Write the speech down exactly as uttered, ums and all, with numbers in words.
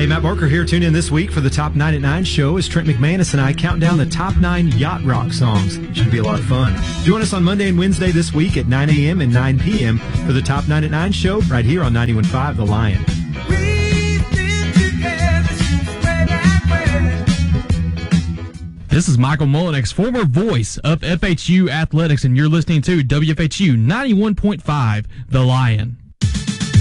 Matt Barker here. Tune in this week for the Top nine at nine show as Trent McManus and I count down the top nine yacht rock songs. It should be a lot of fun. Join us on Monday and Wednesday this week at nine a.m. and nine p.m. for the Top nine at nine show right here on ninety-one point five The Lion. This is Michael Mullinex, former voice of F H U Athletics, and you're listening to W F H U ninety-one point five The Lion.